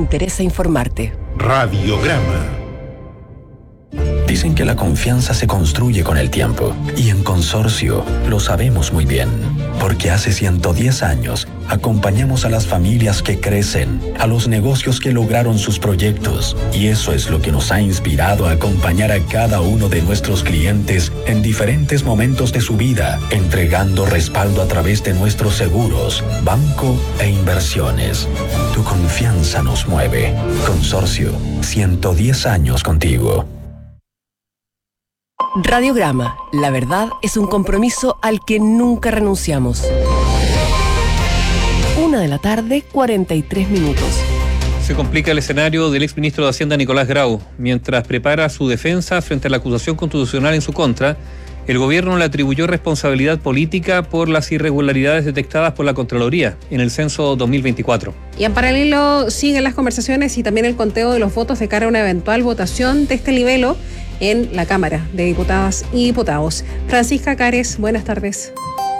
interesa informarte. Radiograma. Dicen que la confianza se construye con el tiempo, y en Consorcio lo sabemos muy bien, porque hace 110 años acompañamos a las familias que crecen, a los negocios que lograron sus proyectos, y eso es lo que nos ha inspirado a acompañar a cada uno de nuestros clientes en diferentes momentos de su vida, entregando respaldo a través de nuestros seguros, banco e inversiones. Tu confianza nos mueve. Consorcio, 110 años contigo. Radiograma. La verdad es un compromiso al que nunca renunciamos. 1:43 p.m. Se complica el escenario del exministro de Hacienda Nicolás Grau. Mientras prepara su defensa frente a la acusación constitucional en su contra, el gobierno le atribuyó responsabilidad política por las irregularidades detectadas por la Contraloría en el censo 2024. Y en paralelo siguen las conversaciones y también el conteo de los votos de cara a una eventual votación de este libelo en la Cámara de Diputadas y Diputados. Francisca Cares, buenas tardes.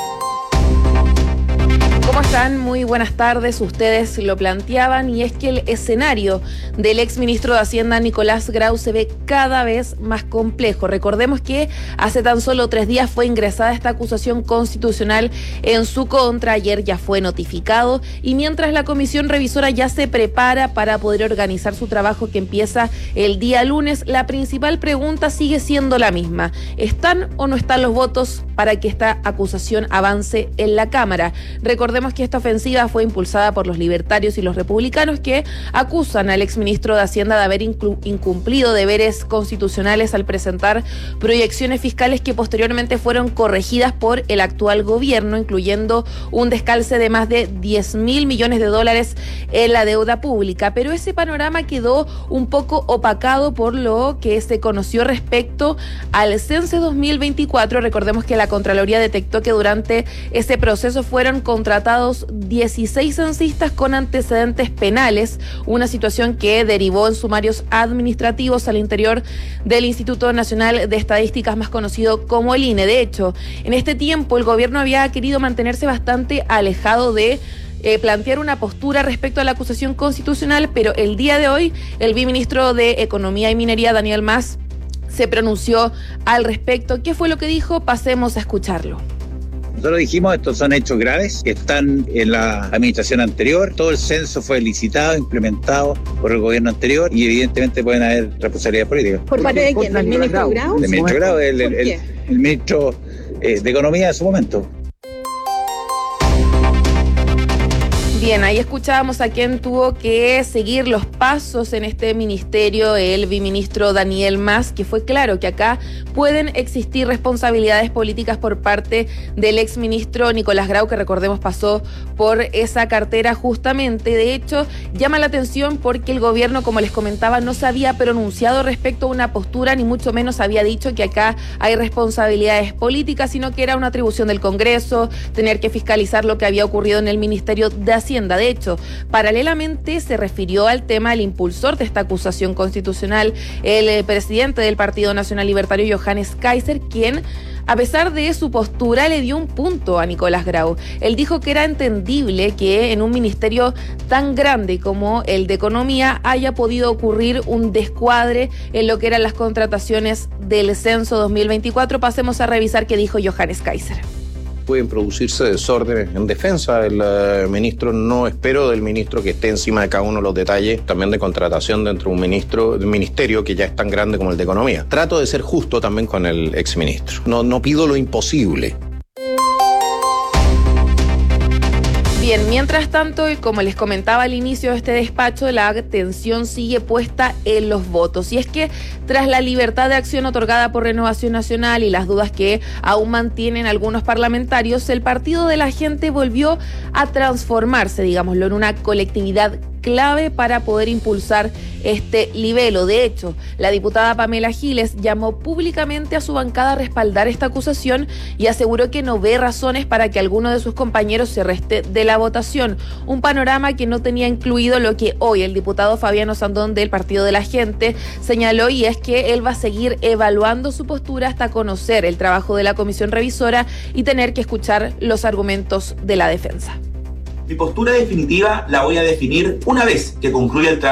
¿Cómo están? Muy buenas tardes. Ustedes lo planteaban y es que el escenario del exministro de Hacienda Nicolás Grau se ve cada vez más complejo. Recordemos que hace tan solo 3 días fue ingresada esta acusación constitucional en su contra. Ayer ya fue notificado y mientras la comisión revisora ya se prepara para poder organizar su trabajo que empieza el día lunes, la principal pregunta sigue siendo la misma. ¿Están o no están los votos para que esta acusación avance en la Cámara? Recordemos que esta ofensiva fue impulsada por los libertarios y los republicanos que acusan al exministro de Hacienda de haber incumplido deberes constitucionales al presentar proyecciones fiscales que posteriormente fueron corregidas por el actual gobierno, incluyendo un descalce de más de 10.000 millones de dólares en la deuda pública. Pero ese panorama quedó un poco opacado por lo que se conoció respecto al censo 2024. Recordemos que la Contraloría detectó que durante ese proceso fueron contratados 16 censistas con antecedentes penales, una situación que derivó en sumarios administrativos al interior del Instituto Nacional de Estadísticas, más conocido como el INE. De hecho, en este tiempo el gobierno había querido mantenerse bastante alejado de plantear una postura respecto a la acusación constitucional, pero el día de hoy el viceministro de Economía y Minería, Daniel Mas, se pronunció al respecto. ¿Qué fue lo que dijo? Pasemos a escucharlo. Nosotros dijimos, estos son hechos graves que están en la administración anterior. Todo el censo fue licitado, implementado por el gobierno anterior y evidentemente pueden haber responsabilidades políticas. ¿Por parte de quién? ¿Del ministro Grau? Del ministro Grau, el ministro de Economía de su momento. Bien, ahí escuchábamos a quien tuvo que seguir los pasos en este ministerio, el viceministro Daniel Mas, que fue claro que acá pueden existir responsabilidades políticas por parte del exministro Nicolás Grau, que recordemos pasó por esa cartera justamente. De hecho, llama la atención porque el gobierno, como les comentaba, no se había pronunciado respecto a una postura, ni mucho menos había dicho que acá hay responsabilidades políticas, sino que era una atribución del Congreso, tener que fiscalizar lo que había ocurrido en el Ministerio de Hacienda. De hecho, paralelamente se refirió al tema el impulsor de esta acusación constitucional, el presidente del Partido Nacional Libertario, Johannes Kaiser, quien, a pesar de su postura, le dio un punto a Nicolás Grau. Él dijo que era entendible que en un ministerio tan grande como el de Economía haya podido ocurrir un descuadre en lo que eran las contrataciones del censo 2024. Pasemos a revisar qué dijo Johannes Kaiser. Pueden producirse desórdenes en defensa del ministro. No espero del ministro que esté encima de cada uno de los detalles también de contratación dentro de un ministerio que ya es tan grande como el de Economía. Trato de ser justo también con el exministro. No pido lo imposible. Bien, mientras tanto, y como les comentaba al inicio de este despacho, la atención sigue puesta en los votos. Y es que tras la libertad de acción otorgada por Renovación Nacional y las dudas que aún mantienen algunos parlamentarios, el Partido de la Gente volvió a transformarse, digámoslo, en una colectividad clave para poder impulsar este libelo. De hecho, la diputada Pamela Giles llamó públicamente a su bancada a respaldar esta acusación y aseguró que no ve razones para que alguno de sus compañeros se reste de la votación. Un panorama que no tenía incluido lo que hoy el diputado Fabiano Sandón del Partido de la Gente señaló, y es que él va a seguir evaluando su postura hasta conocer el trabajo de la comisión revisora y tener que escuchar los argumentos de la defensa. Mi postura definitiva la voy a definir una vez que concluya el trabajo